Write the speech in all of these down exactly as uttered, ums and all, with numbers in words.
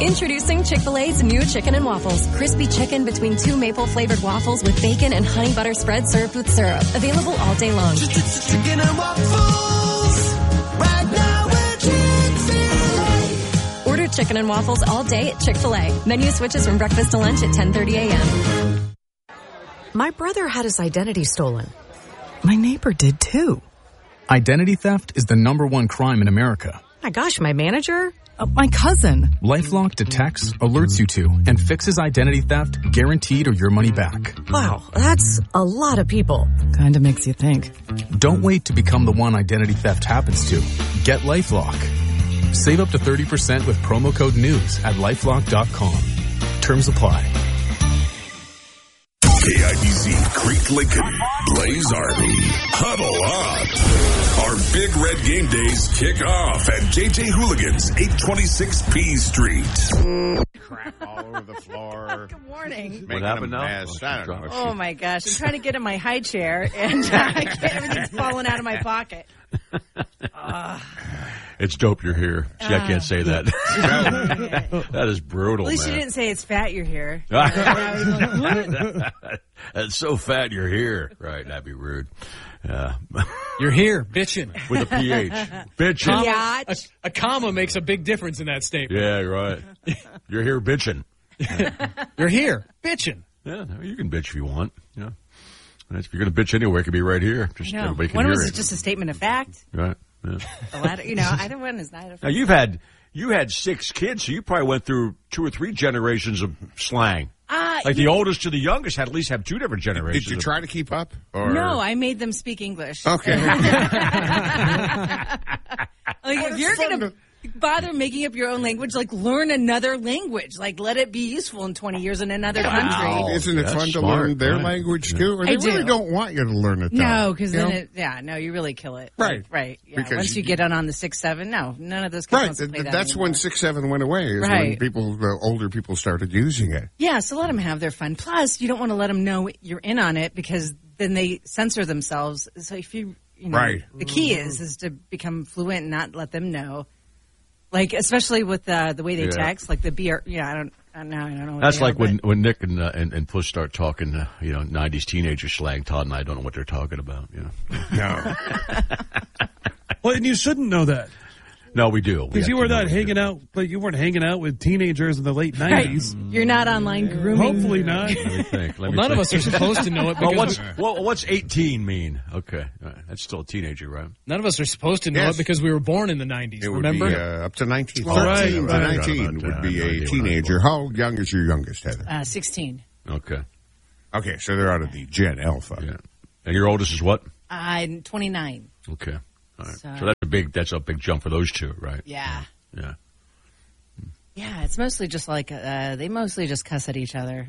Introducing Chick-fil-A's new Chicken and Waffles. Crispy chicken between two maple-flavored waffles with bacon and honey butter spread served with syrup. Available all day long. Chicken and Waffles. Right now we're Chick-fil-A. Order Chicken and Waffles all day at Chick-fil-A. Menu switches from breakfast to lunch at ten thirty a.m. My brother had his identity stolen. My neighbor did too. Identity theft is the number one crime in America. My gosh, my manager? Uh, my cousin. LifeLock detects, alerts you to, and fixes identity theft, guaranteed or your money back. Wow, that's a lot of people. Kind of makes you think. Don't wait to become the one identity theft happens to. Get LifeLock. Save up to thirty percent with promo code NEWS at lifelock dot com. Terms apply. K I B Z, Creek Lincoln, Blaze Army, huddle up. Our Big Red Game Days kick off at J J Hooligans, eight twenty-six P Street. Crap all over the floor. Good morning. What happened now? Mess. I don't know. Oh, my gosh. I'm trying to get in my high chair, and I can't, everything's falling out of my pocket. Uh, it's dope you're here. See, uh, I can't say that. That is brutal, At least man. you didn't say it's fat you're here. It's so fat you're here. Right, that'd be rude. Yeah. You're here, bitchin'. With a P H. Bitchin'. Comma, a, a comma makes a big difference in that statement. Yeah, right. You're here bitchin'. You're here bitchin'. Yeah, you can bitch if you want. Yeah. If you're going to bitch anywhere, it could be right here. Just everybody can When hear was it. it just a statement of fact? Right. Yeah. The latter, you know, either one is neither. Now, you've had, you had six kids, so you probably went through two or three generations of slang. Uh, like the oldest to the youngest had at least have two different generations. Did you try to keep up? Or? No, I made them speak English. Okay. Like, if you're going to bother making up your own language, like, learn another language. Like, let it be useful in twenty years in another country. Wow. Isn't it That's fun smart, to learn their right. language, too? Or I they do. really don't want you to learn it, though. No, because then know? it, yeah, no, you really kill it. Right. Right. Yeah. Because Once you, you- get on on the six, seven, no, none of those kids Right. wants to play that That's anymore. when six seven went away, is when Right. people, the older people started using it. Yeah, so let them have their fun. Plus, you don't want to let them know you're in on it because then they censor themselves. So if you, you know, Right. the key is is to become fluent and not let them know. Like, especially with uh, the way they Yeah. text, like the B R, yeah, I don't, I don't know, I don't know. What That's they like are, when, but- when Nick and, uh, and and Puss start talking, uh, you know, nineties teenager slang. Todd and I don't know what they're talking about. You know, No. Well, and you shouldn't know that. no, we do Because you were not hanging out, like you weren't hanging out with teenagers in the late nineties. Right. You're not online grooming. Hopefully not. Let me think. Let Well, me none think. of us are supposed to know it Well, because what's well, what's eighteen mean? Okay, all right. That's still a teenager, right? none of us are supposed to know Yes. it because we were born in the nineties. It would Remember? be uh, up to nineteen. Oh, right, thirteen to right. nineteen About that. would I be have no a idea when I was teenager. How young is your youngest, Heather? Uh, sixteen. Okay, Okay, so they're out of the Gen Alpha. yeah. And your oldest is what? I'm twenty-nine. Okay, all right. So- So that's a big that's a big jump for those two, right? Yeah. Yeah. Yeah, it's mostly just like, uh, they mostly just cuss at each other.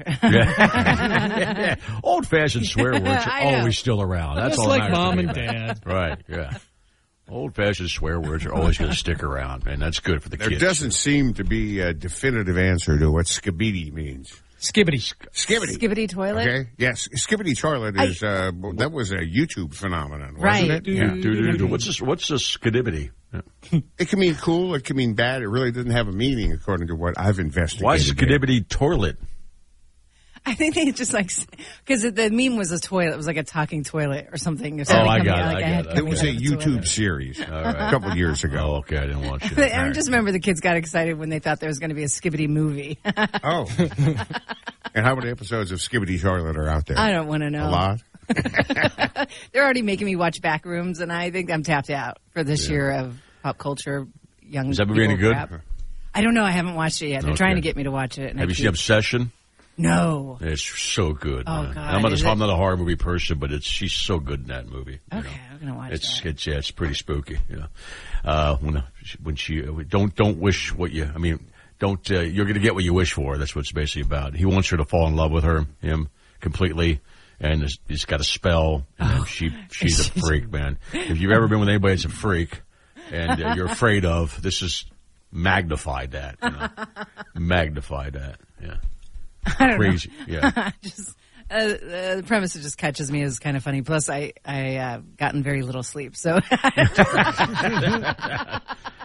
Yeah. Old fashioned swear words are I know. always still around. That's Just all like that matters to mom and me. dad. Right, yeah. Old fashioned swear words are always going to stick around, and that's good for the There kids. doesn't seem to be a definitive answer to what skibidi means. Skibbity. Skibbity. Skibbity toilet? Okay. Yes, skibbity toilet is uh, that was a YouTube phenomenon, wasn't Right. it? Do, Yeah. do, do, do. What's this? What's this skidibity? Yeah. It can mean cool. It can mean bad. It really doesn't have a meaning according to what I've investigated. Why is skidibity toilet? I think they just like, because the meme was a toilet. It was like a talking toilet or something. Or Oh, something I coming got out, it. like I head got it. It coming was out a of the toilet. YouTube series All right. a couple of years ago. Oh, okay. I didn't watch it. I just remember the kids got excited when they thought there was going to be a Skibbity movie. Oh. And how many episodes of Skibbity Toilet are out there? I don't want to know. A lot? They're already making me watch Backrooms, and I think I'm tapped out for this year of pop culture. Young Is that movie any people good? crap. I don't know. I haven't watched it yet. They're Okay. trying to get me to watch it. And Have I you keep... seen Obsession? No. It's so good. Oh, man. God. I'm not, Is a, it- I'm not a horror movie person, but it's she's so good in that movie. you Okay, know. I'm gonna watch It's that. it's yeah, it's pretty spooky. You know, uh, when when she don't don't wish what you. I mean, don't uh, you're going to get what you wish for. That's what it's basically about. He wants her to fall in love with her, him completely, and he's got a spell. And Oh. she she's a freak, man. If you've ever been with anybody that's a freak, and uh, you're afraid of, this is magnified that. You know? Magnified that. Yeah. I don't Crazy. know. Yeah. just uh, uh, the premise just catches me as kind of funny. Plus, I I uh, gotten very little sleep, so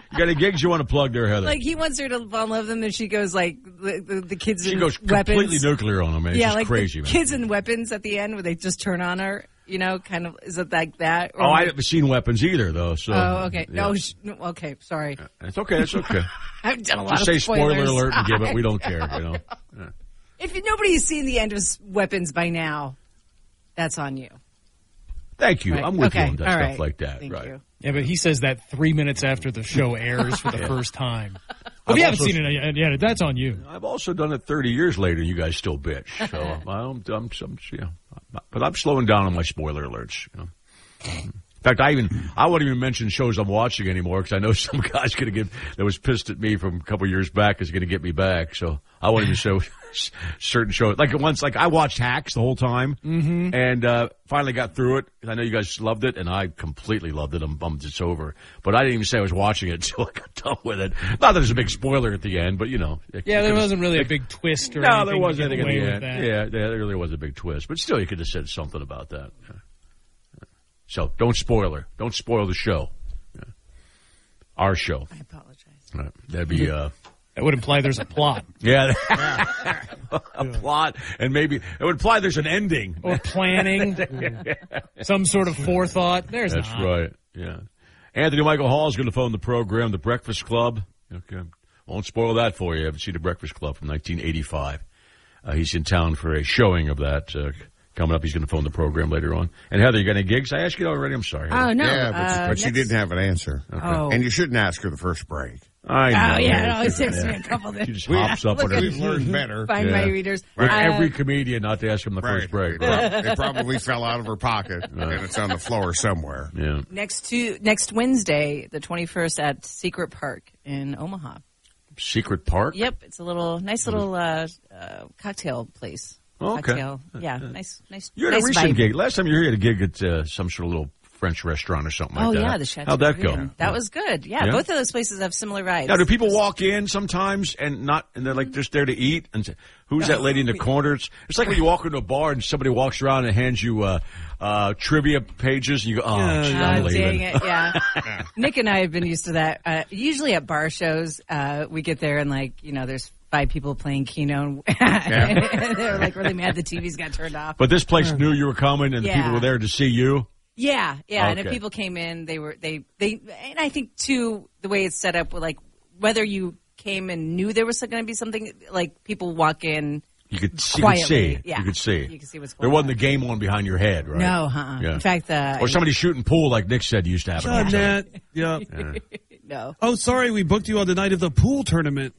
You got any gigs you want to plug there, Heather? Like he wants her to fall in love with them, and she goes like the, the, the kids she and goes weapons. completely nuclear on them, man. Yeah, She's like crazy, the man. kids and weapons at the end where they just turn on her. You know, kind of is it like that? Or Oh, I like, haven't seen Weapons either, though. So. oh, okay. Yeah. No, sh- okay. Sorry. It's okay. It's okay. I've done a lot Just of say spoiler spoilers. alert and give it. We don't care. You know. Yeah. If nobody's seen the end of Weapons by now, that's on you. Thank you. Right. I'm with Okay. you on that All stuff right. like that. Thank right. you. Yeah, but he says that three minutes after the show airs for the Yeah. first time. I've If you haven't also- seen it yet, that's on you. I've also done it thirty years later. You guys still bitch. So I'm, I'm, I'm, yeah. But I'm slowing down on my spoiler alerts. You know. In fact, I even I won't even mention shows I'm watching anymore because I know some guy's going to get that was pissed at me from a couple years back is going to get me back. So I won't even show certain shows. Like once, like I watched Hacks the whole time, Mm-hmm. and uh finally got through it. I know you guys loved it, and I completely loved it. I'm bummed it's over. But I didn't even say I was watching it until I got done with it. Not that there's a big spoiler at the end, but you know. It, Yeah, it there was- wasn't really it- a big twist or no, anything. there to wasn't get anything away at the with end. that. Yeah, yeah, there really was a big twist. But still, you could have said something about that. Yeah. So don't spoil her. Don't spoil the show. Yeah. Our show. I apologize. Right. That'd be, uh, That would imply there's a plot. yeah, a plot, and maybe it would imply there's an ending. Or planning. Some sort of forethought. There's That's not. right. Yeah. Anthony Michael Hall is going to phone the program, The Breakfast Club. Okay. Won't spoil that for you. You haven't seen The Breakfast Club from nineteen eighty-five. Uh, he's in town for a showing of that. Uh, coming up, he's going to phone the program later on. And Heather, you got any gigs? I asked you already. I'm sorry. Heather. Oh no. Yeah, but, uh, but she next- didn't have an answer. Oh. And you shouldn't ask her the first break. I know. Oh yeah, it always takes me a couple She of just hops up Look with at- her. We've learned better. Find Yeah. my readers. With Uh, every comedian not to ask him the Right. first break. They Right? prob- They probably fell out of her pocket, and it's on the floor somewhere. Yeah. next to next Wednesday, the twenty-first at Secret Park in Omaha. Secret Park? Yep, it's a little nice little uh, uh, cocktail place. Okay. Cocktail, yeah, nice, nice. You had nice a recent vibe. gig. Last time you were here, you had a gig at uh, some sort of little French restaurant or something like Oh that. yeah, the Chateau. How'd that go? Inn. That was good. Yeah, Yeah? both of those places have similar vibes. Now, do people walk in sometimes and not, and they're like just there to eat and say, "Who's that lady in the corner?" It's, it's like when you walk into a bar and somebody walks around and hands you uh, uh, trivia pages, and you go, "Oh, Yeah, gee, yeah. I'm Uh, leaving." dang it, yeah. Nick and I have been used to that. Uh, usually at bar shows, uh, we get there and like, you know, there's five people playing Keno. And they're like really mad the T Vs got turned off. But this place knew you were coming, and the Yeah. people were there to see you. Yeah, yeah. And if Okay. people came in, they were they they. And I think too, the way it's set up, with like whether you came and knew there was going to be something, like people walk in. You could see. You could Quietly, see. yeah. You could see. You could see what's There going wasn't on. the game on behind your head, right? No, uh-uh. Yeah. In fact, uh, Or somebody shooting pool, like Nick said, used to happen. Uh, all the time. Nat, yeah. no, Oh, sorry, we booked you on the night of the pool tournament.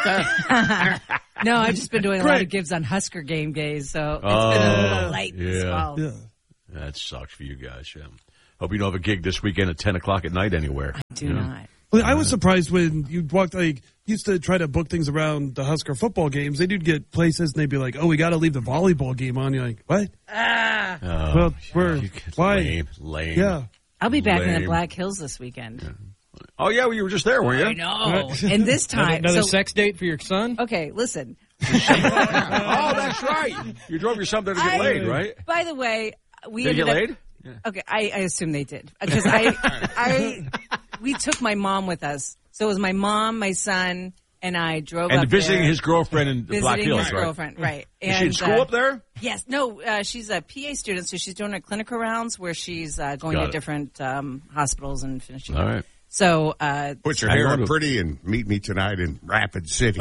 no. I've just been doing a lot Great. of gives on Husker game days, so it's Oh, been a little light this yeah. fall. Yeah. That sucks for you guys. Yeah. Hope you don't have a gig this weekend at ten o'clock at night anywhere. Do Yeah. not. Well, I was surprised when you walked, like, used to try to book things around the Husker football games. They would get places and they'd be like, oh, we got to leave the volleyball game on. You're like, what? Ah, Oh, Well, we're, you- why? Lame, lame. Yeah. I'll be back in Lame. the Black Hills this weekend. Oh yeah, well, you were just there, weren't you? I know. And this Another, time, another so- sex date for your son? okay, listen. Oh, that's right. You drove your son there to get I- laid, right? By the way, we Did you ended get up- laid? Yeah. Okay, I, I assume they did because I, I, we took my mom with us, so it was my mom, my son, and I drove And up visiting there, his girlfriend in the Black visiting Hills, his right? girlfriend, right? Is she in And, school uh, up there? Yes, no, uh, she's a P A student, so she's doing her clinical rounds where she's uh, going Got to it. different um, hospitals and finishing. All up. right. So, uh, Put your I hair know up the- pretty and meet me tonight in Rapid City.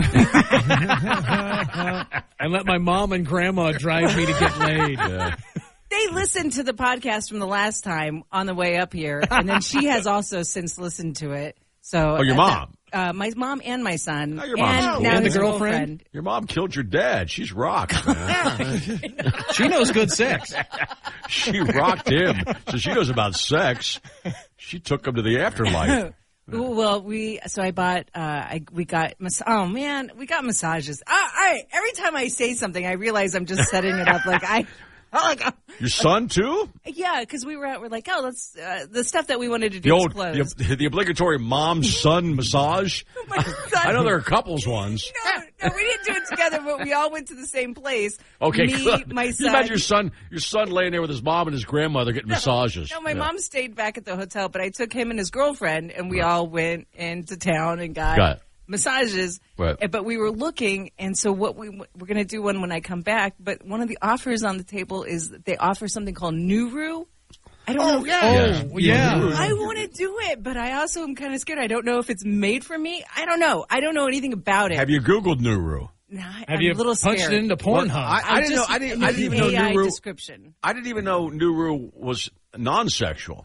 And let my mom and grandma drive me to get laid. Yeah. they listened to the podcast from the last time on the way up here, and then she has also since listened to it. So, Oh, your uh, mom? uh, my mom and my son, Oh, your mom's and cool. now And the his girlfriend? Your mom killed your dad. She's rocked, man. She knows good sex. She rocked him. So she knows about sex. She took him to the afterlife. Ooh, well, we so I bought uh I we got mas- oh man we got massages. I, I every time I say something I realize I'm just setting it up like I I'm like uh, Your son, too? yeah because we were out we're like oh let's uh, the stuff that we wanted to do The is old, closed. the, the obligatory mom-son massage? My son- I know there are couples ones. No, No, we didn't do it together, but we all went to the same place. Okay, Me, good. my You son. imagine your son, your son laying there with his mom and his grandmother getting massages. No, my Yeah. mom stayed back at the hotel, but I took him and his girlfriend, and we all went into town and got, Got it. massages. Right. Uh, But we were looking, and so what we we're going to do one when I come back. But one of the offers on the table is that they offer something called Nuru. I don't know. Yeah. Oh, yeah. I want to do it, but I also am kind of scared. I don't know if it's made for me. I don't know. I don't know anything about it. Have you Googled Nuru? Nah, I- Have I'm you a little punched scared. it into Pornhub? Well, I, I didn't know. just I didn't. in I the didn't even know A I Nuru. description. I didn't even know Nuru was non-sexual.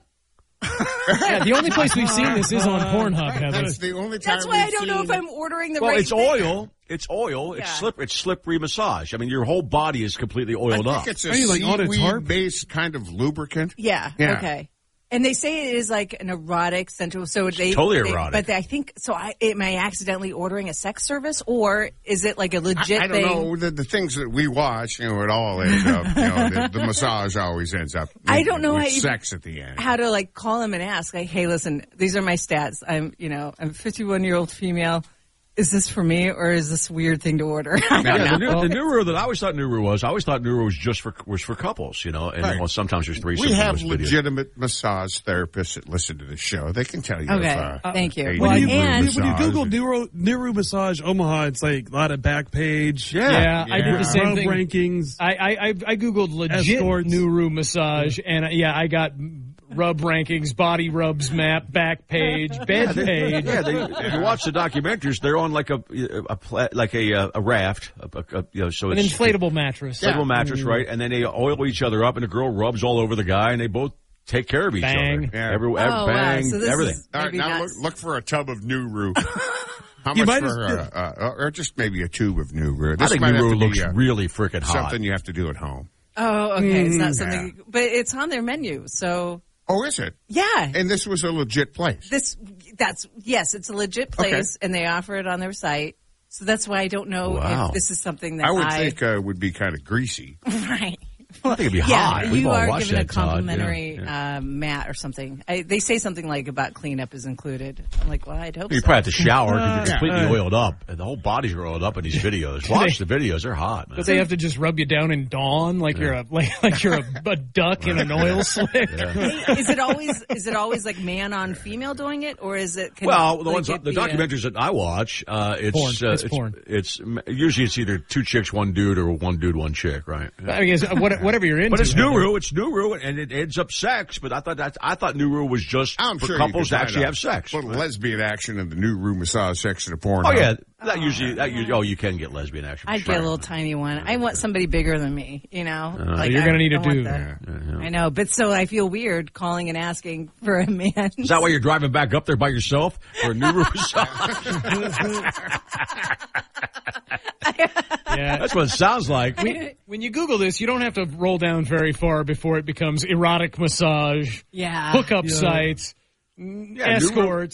Yeah, the only place we've seen this is on Pornhub, Heather. That's the only time. That's why I we've don't know if seen- I'm ordering the Well, right it's thing. oil. It's oil. It's Yeah. slip. It's slippery massage. I mean, your whole body is completely I oiled think up. it's a Are you, like, on a tarp? seaweed-based kind of lubricant. Yeah, Yeah. okay. And they say it is like an erotic center. So they totally they- erotic. But they, I think so. I am I accidentally ordering a sex service, or is it like a legit I, I don't thing? know the, the things that we watch. You know, it all ends up. You know, the, the massage always ends up. With, I don't know with how you- sex at the end. How to like call them and ask like, hey, listen, these are my stats. I'm you know I'm a fifty-one year old female. Is this for me or is this a weird thing to order? I don't Yeah, the, know. new, the Nuru that I always thought Nuru was, I always thought Nuru was just for was for couples, you know, and Right. well, sometimes there's three. We have legitimate massage therapists that listen to the show. They can tell you. Okay, if, uh, thank you. a Well, Nuru and- When you massage Google is- Neuro, Neuro Massage Omaha, it's like a lot of back page. Yeah. Yeah, I did Yeah. the same Rub thing. rankings. I, I, I, I Googled legit Escorts. Nuru massage, and uh, yeah, I got rub rankings, body rubs map, back page, bed page. Yeah, they, if you watch the documentaries, they're on like a, a, pla- like a uh, a raft, a, a, a, you know, so An it's inflatable mattress. inflatable mattress, right? And then they oil each other up, and the girl rubs all over the guy, and they both take care of each Bang. other. Yeah. Every, Oh, every, wow. bang, So this everything. is All right, maybe now not- look, look for a tub of Nuru. How You much might for, as- uh, uh, or just maybe a tube of Nuru? I This think might have Nuru to be, looks uh, really freaking hot. something you have to do at home. Oh, okay. It's not Mm, something, yeah. but it's on their menu. So Oh, is it? yeah, And this was a legit place. this that's yes, it's a legit place, and they offer it on their site. So that's why I don't know Wow. if this is something that I would I think uh, would be kind of greasy. right. I think it'd be Yeah, hot. We've you all are watched given a that, Todd. complimentary Yeah, Uh, mat or something. I, they say something like about cleanup is included. I'm like, well, I'd hope You so. probably have to shower because you're Uh, completely yeah. oiled up, and the whole body's oiled up in these videos. Watch the videos; they're hot, man. But they have to just rub you down in Dawn like you're a like, like you're a, a duck in an oil slick. Hey, is it always is it always like man on female doing it, or is it? Can Well, the like, ones, it the be a- documentaries that I watch, uh, it's Porn. uh, It's porn. It's usually it's either two chicks, one dude, or one dude, one chick, right? I guess what, whatever you're into. But it's Heather. Nuru, it's Nuru, and it ends up sex. But I thought that I thought Nuru was just I'm for sure couples you to could actually find have a sex. Little lesbian action in the Nuru massage section of porn. Oh huh? yeah, that usually that usually, oh you can get lesbian action. for I'd sure. get a little tiny one. I want somebody bigger than me, you know. like, you're I gonna need a don't want dude. the- Yeah, yeah. I know, but so I feel weird calling and asking for a man. Is that why you're driving back up there by yourself for a Nuru massage? Yeah. That's what it sounds like. When you Google this, you don't have to roll down very far before it becomes erotic massage, Yeah. hookup Yeah. sites, Yeah, Nuru- escorts.